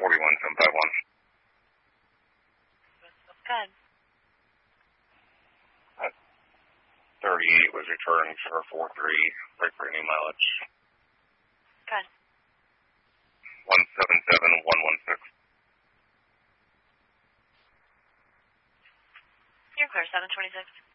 41751. Good. 38 was returned for 43, break for any mileage. Good. 177116. You're clear, 726.